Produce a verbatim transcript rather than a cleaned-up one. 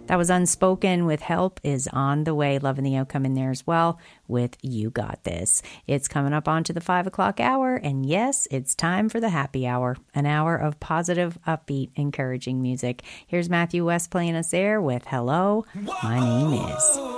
That was Unspoken with Help is on the way. Loving the outcome in there as well with You Got This. It's coming up onto the five o'clock hour. And yes, it's time for the happy hour, an hour of positive, upbeat, encouraging music. Here's Matthew West playing us there with Hello, My Name Is.